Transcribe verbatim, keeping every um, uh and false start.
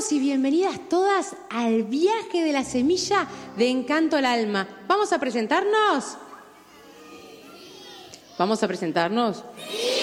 Bienvenidos y bienvenidas todas al viaje de la semilla de Encanto al Alma. ¿Vamos a presentarnos? ¿Vamos a presentarnos? Sí.